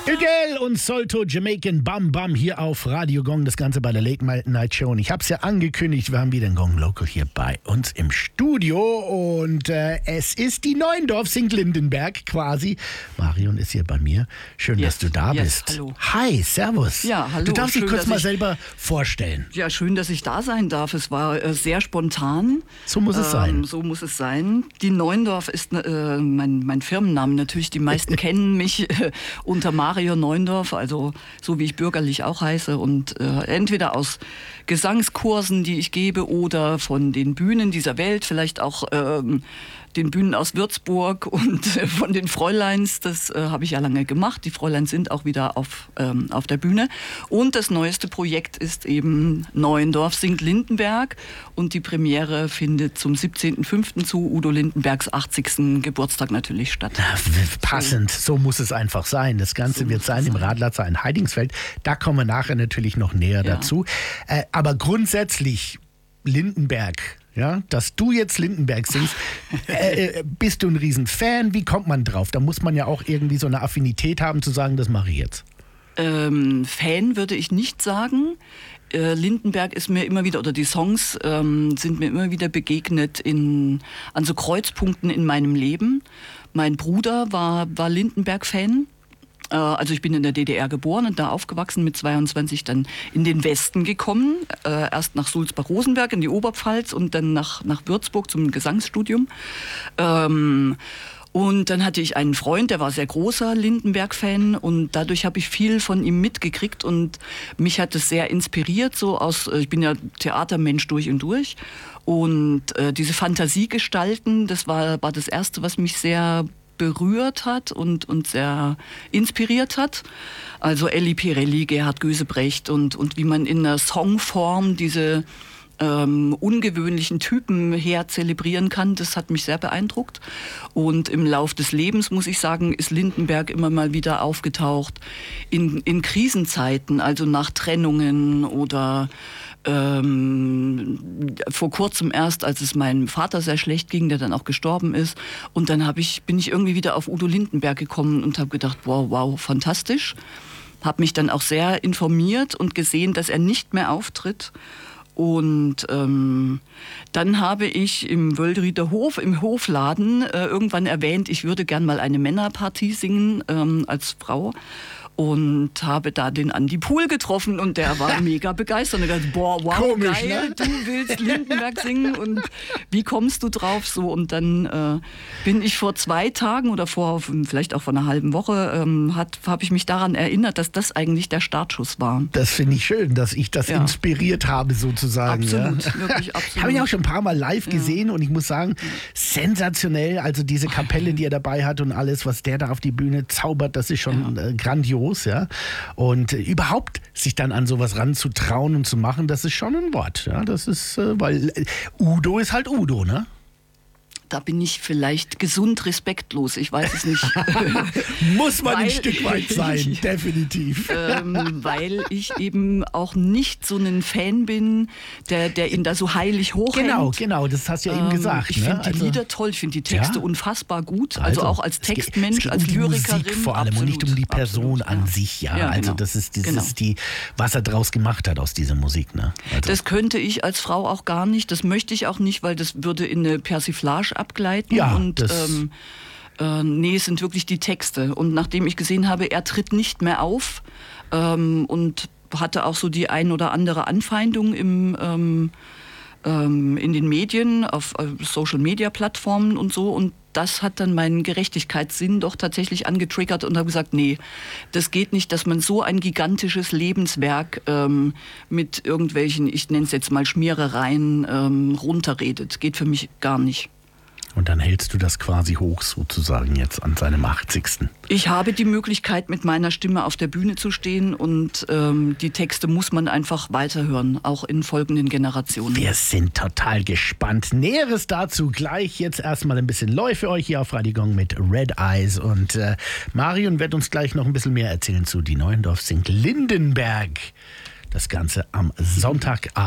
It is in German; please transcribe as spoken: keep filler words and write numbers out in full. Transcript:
Adele und Solto Jamaican Bam Bam hier auf Radio Gong, das Ganze bei der Late Night Show. Und ich habe es ja angekündigt, wir haben wieder einen Gong Local hier bei uns im Studio. Und äh, es ist die Neuendorf Sankt Lindenberg quasi. Marion ist hier bei mir. Schön, yes, dass du da yes, bist. Hallo. Hi, servus. Ja, hallo. Du darfst schön, dich kurz dass mal ich, selber vorstellen. Ja, schön, dass ich da sein darf. Es war äh, sehr spontan. So muss es ähm, sein. So muss es sein. Die Neuendorf ist äh, mein, mein Firmennamen. Natürlich, die meisten kennen mich äh, unter Mario Neuendorf, also so wie ich bürgerlich auch heiße. Und äh, entweder aus Gesangskursen, die ich gebe, oder von den Bühnen dieser Welt, vielleicht auch ähm, den Bühnen aus Würzburg und äh, von den Fräuleins. Das äh, habe ich ja lange gemacht. Die Fräuleins sind auch wieder auf, ähm, auf der Bühne. Und das neueste Projekt ist eben Neuendorf Sankt Lindenberg. Und die Premiere findet zum siebzehnten fünften zu Udo Lindenbergs achtzigsten Geburtstag natürlich statt. Ja, passend, so. so muss es einfach sein. Das Ganze so wird sein im Radlatzer in Heidingsfeld. Da kommen wir nachher natürlich noch näher ja. dazu. Äh, aber grundsätzlich Lindenberg, ja, dass du jetzt Lindenberg singst, äh, bist du ein Riesenfan? Wie kommt man drauf? Da muss man ja auch irgendwie so eine Affinität haben, zu sagen, das mache ich jetzt. Ähm, Fan würde ich nicht sagen. Äh, Lindenberg ist mir immer wieder, oder die Songs ähm, sind mir immer wieder begegnet in, an so Kreuzpunkten in meinem Leben. Mein Bruder war, war Lindenberg-Fan. Also ich bin in der D D R geboren und da aufgewachsen, mit zweiundzwanzig dann in den Westen gekommen. Äh, erst nach Sulzbach-Rosenberg in die Oberpfalz und dann nach, nach Würzburg zum Gesangsstudium. Ähm, und dann hatte ich einen Freund, der war sehr großer Lindenberg-Fan und dadurch habe ich viel von ihm mitgekriegt und mich hat es sehr inspiriert. So aus, ich bin ja Theatermensch durch und durch und äh, diese Fantasiegestalten, das war, war das Erste, was mich sehr berührt hat und, und sehr inspiriert hat. Also Elli Pirelli, Gerhard Gösebrecht und, und wie man in einer Songform diese ähm, ungewöhnlichen Typen her zelebrieren kann, das hat mich sehr beeindruckt. Und im Lauf des Lebens, muss ich sagen, ist Lindenberg immer mal wieder aufgetaucht in, in Krisenzeiten, also nach Trennungen oder Ähm, vor kurzem erst, als es meinem Vater sehr schlecht ging, der dann auch gestorben ist. Und dann hab ich, bin ich irgendwie wieder auf Udo Lindenberg gekommen und habe gedacht, wow, wow, fantastisch. Habe mich dann auch sehr informiert und gesehen, dass er nicht mehr auftritt. Und ähm, dann habe ich im Wöldrieder Hof, im Hofladen, äh, irgendwann erwähnt, ich würde gern mal eine Männerpartie singen ähm, als Frau. Und habe da den Andi Pohl getroffen und der war mega begeistert. Und er dachte, boah, wow, Komisch, geil, ne? du willst Lindenberg singen und wie kommst du drauf? So, und dann äh, bin ich vor zwei Tagen oder vor vielleicht auch vor einer halben Woche, ähm, habe ich mich daran erinnert, dass das eigentlich der Startschuss war. Das finde ich schön, dass ich das ja. inspiriert habe sozusagen. Absolut, ja. wirklich absolut. Habe ich auch schon ein paar Mal live ja. gesehen und ich muss sagen, sensationell. Also diese Kapelle, die er dabei hat und alles, was der da auf die Bühne zaubert, das ist schon ja. grandios. Ja? Und äh, überhaupt sich dann an sowas ranzutrauen und zu machen, das ist schon ein Wort. Ja? Das ist, äh, weil äh, Udo ist halt Udo, ne? Da bin ich vielleicht gesund respektlos, ich weiß es nicht. Muss man weil, ein Stück weit sein, definitiv. Ähm, weil ich eben auch nicht so ein Fan bin, der, der ihn da so heilig hochhängt. Genau, genau, das hast du ja ähm, eben gesagt. Ich ne? finde die also, Lieder toll, ich finde die Texte ja? unfassbar gut, also, also auch als Textmensch, es geht, es geht als um die Lyrikerin. Musik vor allem absolut, und nicht um die Person absolut, an ja. sich. Ja, ja also genau. das ist, das genau. ist die, was er draus gemacht hat aus dieser Musik. Ne? Also. Das könnte ich als Frau auch gar nicht, das möchte ich auch nicht, weil das würde in eine Persiflage abgleiten. Ja. Und ähm, äh, nee, es sind wirklich die Texte. Und nachdem ich gesehen habe, er tritt nicht mehr auf ähm, und hatte auch so die ein oder andere Anfeindung im, ähm, ähm, in den Medien, auf äh, Social-Media-Plattformen und so. Und das hat dann meinen Gerechtigkeitssinn doch tatsächlich angetriggert und habe gesagt, nee, das geht nicht, dass man so ein gigantisches Lebenswerk ähm, mit irgendwelchen, ich nenne es jetzt mal Schmierereien, ähm, runterredet. Geht für mich gar nicht. Und dann hältst du das quasi hoch sozusagen jetzt an seinem achtzigsten Ich habe die Möglichkeit, mit meiner Stimme auf der Bühne zu stehen und ähm, die Texte muss man einfach weiterhören, auch in folgenden Generationen. Wir sind total gespannt. Näheres dazu gleich. Jetzt erstmal ein bisschen Leu für euch hier auf Radio Gong mit Red Eyes. Und äh, Marion wird uns gleich noch ein bisschen mehr erzählen zu die Neuendorf Sankt Lindenberg. Das Ganze am Sonntagabend.